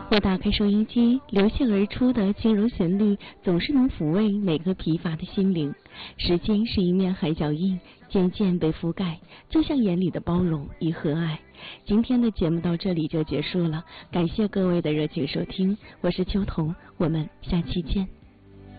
我打开收音机，流泻而出的轻柔旋律总是能抚慰每个疲乏的心灵。时间是一面海脚印，渐渐被覆盖，就像眼里的包容与和蔼。今天的节目到这里就结束了，感谢各位的热情收听，我是秋彤，我们下期见。